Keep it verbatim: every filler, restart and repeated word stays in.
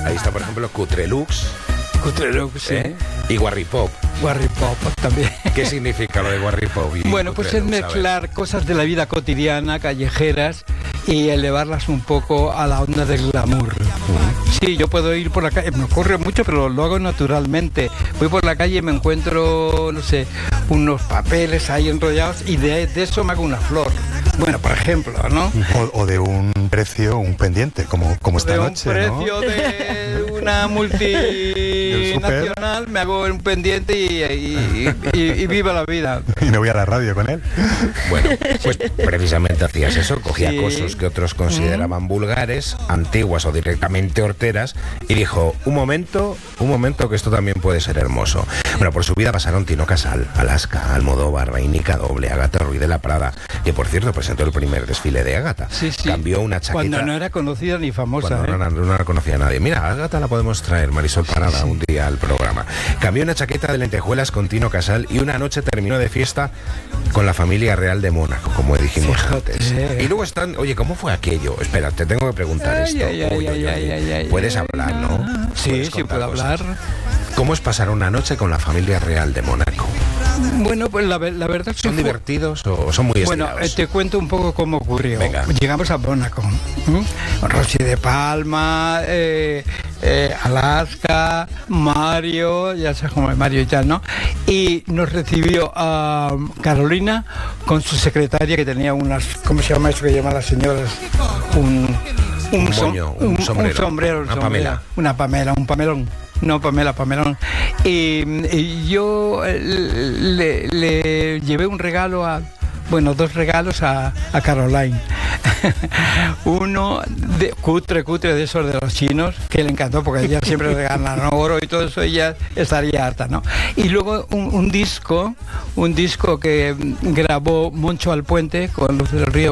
Ahí está, por ejemplo, Cutrelux. Cutrelux, sí. ¿Eh? Y Warripop. Warripop también. ¿Qué significa lo de Warripop? Bueno, pues es mezclar cosas de la vida cotidiana, callejeras, y elevarlas un poco a la onda del glamour. Uh-huh. Sí, yo puedo ir por la calle, me ocurre mucho, pero lo hago naturalmente. Voy por la calle y me encuentro, no sé, unos papeles ahí enrollados y de, de eso me hago una flor. Bueno, por ejemplo, ¿no? O, o de un precio, un pendiente, como, como esta de noche, un precio, ¿no? de una multinacional, me hago un pendiente y, y, y, y viva la vida. Y me voy a la radio con él. Bueno, pues precisamente hacías eso, cogía Sí. cosas que otros consideraban mm. vulgares, antiguas o directamente horteras, y dijo, un momento, un momento que esto también puede ser hermoso. Bueno, por su vida pasaron Tino Casal, Alaska, Almodóvar, Reinica Doble, Ágata Ruiz de la Prada, que por cierto presentó el primer desfile de Ágata. Sí, sí. Cambió una chaqueta. Cuando no era conocida ni famosa. Cuando ¿eh? no, no, no la conocía nadie. Mira, Ágata la podemos traer, Marisol Parada, sí, sí. un día al programa. Cambió una chaqueta de lentejuelas con Tino Casal y una noche terminó de fiesta con la familia real de Mónaco, como dijimos Fíjate. antes. Y luego están, oye, ¿cómo fue aquello? Espera, te tengo que preguntar ay, esto. Ay, ay, uy, ay, uy, ay, ay, ay, Puedes ay, hablar, ay, ¿no? Sí, sí, puedo hablar. ¿Cómo es pasar una noche con la familia real de Mónaco? Bueno, pues la, la verdad es que ¿Son fue... divertidos o son muy Bueno, estirados? eh, te cuento un poco cómo ocurrió. Venga. Llegamos a Mónaco, ¿eh? Rosy de Palma, eh, eh, Alaska, Mario, ya sabes cómo es Mario y tal, ¿no? Y nos recibió a uh, Carolina con su secretaria, que tenía unas, ¿cómo se llama eso que llaman las señoras? Un... Un, un moño, un, un sombrero, un sombrero, una sombrero, Pamela. Una Pamela, un Pamelón. No, Pamela, Pamelón. Y, y yo le, le llevé un regalo a... Bueno, dos regalos a, a Caroline. Uno de cutre, cutre de esos de los chinos, que le encantó porque ella siempre regalan oro y todo eso, ella estaría harta, ¿no? Y luego un, un disco, un disco que grabó Moncho Alpuente con Luz del Río,